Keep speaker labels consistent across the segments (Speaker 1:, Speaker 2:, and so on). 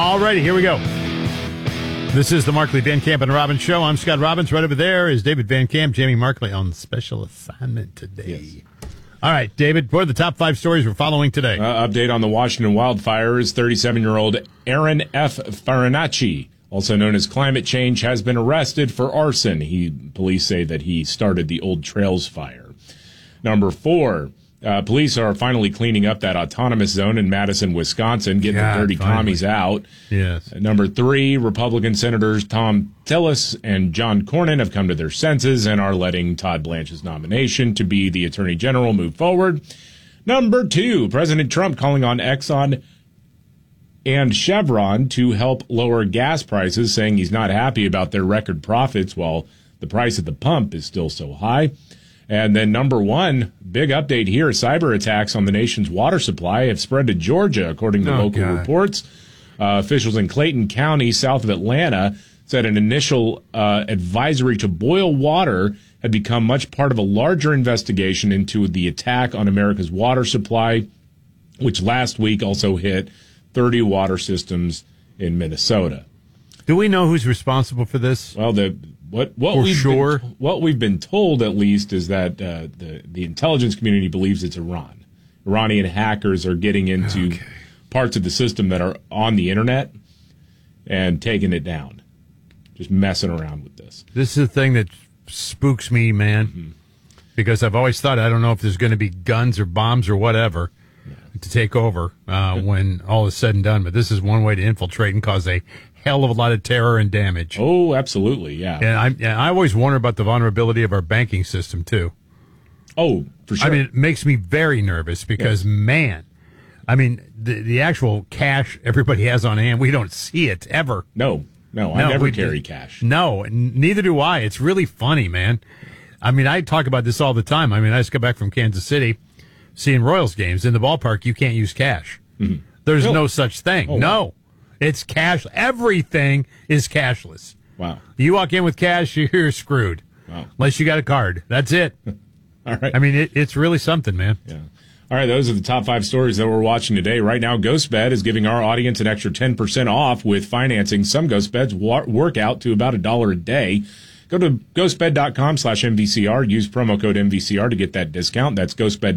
Speaker 1: All righty, here we go. This is the Markley, Van Camp, and Robbins Show. I'm Scott Robbins. Right over there is David Van Camp, Jamie Markley on special assignment today. Yes. All right, David, what are the top 5 stories we're following today?
Speaker 2: Update on the Washington wildfires. 37-year-old Aaron F. Farinacci, also known as Climate Change, has been arrested for arson. Police say that he started the Old Trails fire. Number 4, police are finally cleaning up that autonomous zone in Madison, Wisconsin, getting the dirty commies out.
Speaker 1: Yes.
Speaker 2: Number 3, Republican Senators Tom Tillis and John Cornyn have come to their senses and are letting Todd Blanche's nomination to be the Attorney General move forward. Number 2, President Trump calling on Exxon and Chevron to help lower gas prices, saying he's not happy about their record profits while the price at the pump is still so high. And then number 1, big update here, cyber attacks on the nation's water supply have spread to Georgia, according to local reports. Officials in Clayton County, south of Atlanta, said an initial advisory to boil water had become much part of a larger investigation into the attack on America's water supply, which last week also hit 30 water systems in Minnesota.
Speaker 1: Do we know who's responsible for this?
Speaker 2: Well, what we've been told, at least, is that the intelligence community believes it's Iran. Iranian hackers are getting into parts of the system that are on the internet and taking it down, just messing around with this.
Speaker 1: This is the thing that spooks me, man, because I've always thought I don't know if there's going to be guns or bombs or whatever to take over when all is said and done. But this is one way to infiltrate and cause a hell of a lot of terror and damage.
Speaker 2: Oh, absolutely, yeah.
Speaker 1: And I always wonder about the vulnerability of our banking system, too.
Speaker 2: Oh, for sure.
Speaker 1: I mean, it makes me very nervous because, man, I mean, the actual cash everybody has on hand, we don't see it ever.
Speaker 2: No, I never carry cash.
Speaker 1: No, neither do I. It's really funny, man. I mean, I talk about this all the time. I mean, I just got back from Kansas City seeing Royals games. In the ballpark, you can't use cash. Mm-hmm. There's no such thing. Oh, no. Wow. It's cash. Everything is cashless.
Speaker 2: Wow.
Speaker 1: You walk in with cash, you're screwed.
Speaker 2: Wow.
Speaker 1: Unless you got a card. That's it.
Speaker 2: All right.
Speaker 1: I mean, it's really something, man.
Speaker 2: Yeah. All right, those are the top 5 stories that we're watching today. Right now, GhostBed is giving our audience an extra 10% off with financing some GhostBeds work out to about $1 a day. Go to ghostbed.com/MVCR. Use promo code MVCR to get that discount. That's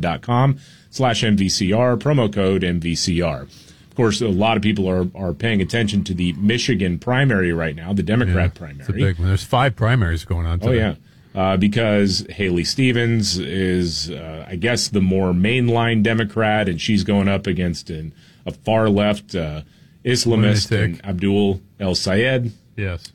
Speaker 2: ghostbed.com/MVCR, promo code MVCR. Of course, a lot of people are paying attention to the Michigan primary right now, the Democrat primary.
Speaker 1: It's a big one. There's 5 primaries going on today.
Speaker 2: Oh, yeah. Because Haley Stevens is, I guess, the more mainline Democrat, and she's going up against a far-left Islamist, and Abdul El-Sayed.
Speaker 1: Yes.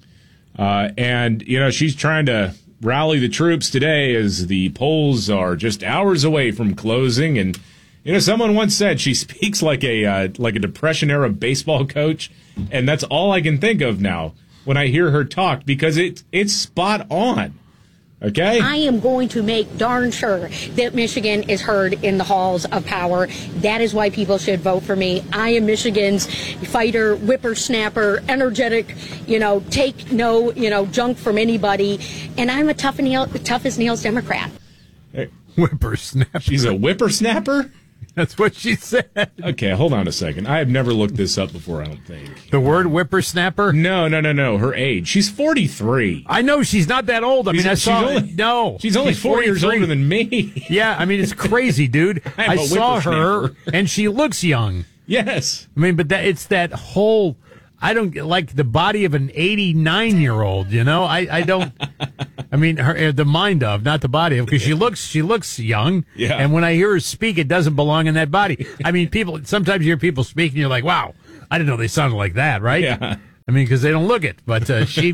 Speaker 2: And, she's trying to rally the troops today as the polls are just hours away from closing. And, someone once said she speaks like a Depression-era baseball coach, and that's all I can think of now when I hear her talk, because it's spot on. Okay.
Speaker 3: I am going to make darn sure that Michigan is heard in the halls of power. That is why people should vote for me. I am Michigan's fighter, whippersnapper, energetic, take no, junk from anybody. And I'm a tough as nails Democrat.
Speaker 2: Hey.
Speaker 1: Whippersnapper.
Speaker 2: She's a whippersnapper?
Speaker 1: That's what she said.
Speaker 2: Okay, hold on a second. I have never looked this up before, I don't think.
Speaker 1: The word whippersnapper?
Speaker 2: No. Her age. She's 43.
Speaker 1: I know she's not that old.
Speaker 2: She's only 4 years older than me.
Speaker 1: Yeah, I mean, it's crazy, dude. I saw her, and she looks young.
Speaker 2: Yes.
Speaker 1: I mean, but it's that whole... I don't like the body of an 89-year-old, I don't... I mean, the mind of, not the body of, because she looks young.
Speaker 2: Yeah.
Speaker 1: And when I hear her speak, it doesn't belong in that body. I mean, sometimes you hear people speak and you're like, wow, I didn't know they sounded like that, right?
Speaker 2: Yeah.
Speaker 1: I mean, because they don't look it, but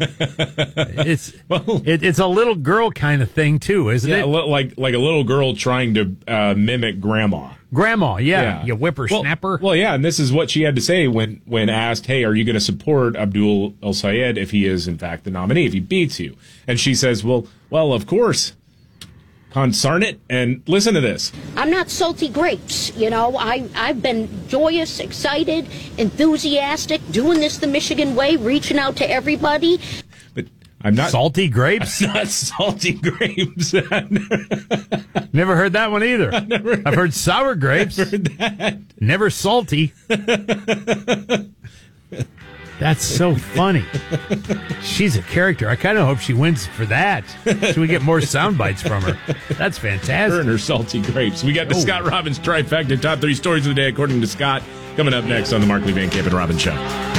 Speaker 1: it's a little girl kind of thing too, isn't it?
Speaker 2: Like a little girl trying to mimic grandma.
Speaker 1: Grandma, yeah. You whippersnapper.
Speaker 2: Well, yeah, and this is what she had to say when asked, hey, are you going to support Abdul El-Sayed if he is, in fact, the nominee, if he beats you? And she says, well, of course, concern it. And listen to this.
Speaker 3: I'm not salty grapes, I've been joyous, excited, enthusiastic, doing this the Michigan way, reaching out to everybody.
Speaker 2: But I'm not...
Speaker 1: Salty grapes?
Speaker 2: I'm not salty grapes.
Speaker 1: Never heard that one either. I've heard sour grapes.
Speaker 2: I've heard that.
Speaker 1: Never salty. That's so funny. She's a character. I kind of hope she wins for that. So we get more sound bites from her. That's fantastic.
Speaker 2: Her and her salty grapes. We got the Scott Robbins trifecta, top 3 stories of the day, according to Scott, coming up next on the Markley, Van Camp, and Robbins Show.